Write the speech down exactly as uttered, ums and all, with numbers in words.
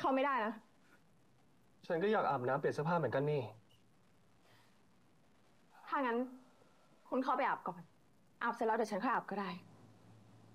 เข้าไม่ได้นะฉันก็อยากอาบน้ำเปลี่ยนเสื้อผ้าเหมือนกันนี่ถ้างั้นคุณเข้าไปอาบก่อนอาบเสร็จแล้วเดี๋ยวฉันค่อยอาบก็ได้